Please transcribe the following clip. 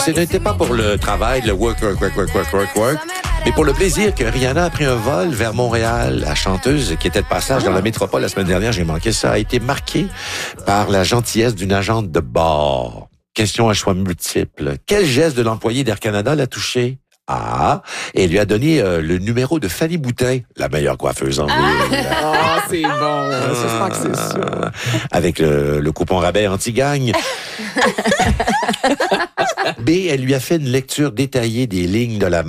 Ce n'était pas pour le travail, le work, mais pour le plaisir que Rihanna a pris un vol vers Montréal. La chanteuse qui était de passage dans la métropole la semaine dernière, j'ai manqué ça, a été marquée par la gentillesse d'une agente de bord. Question à choix multiples. Quel geste de l'employé d'Air Canada l'a touché? Ah, et lui a donné le numéro de Fanny Boutin, la meilleure coiffeuse en ville. Ah, c'est bon. J'espère que c'est ça. Avec le coupon rabais anti-gagne. B, elle lui a fait une lecture détaillée des lignes de la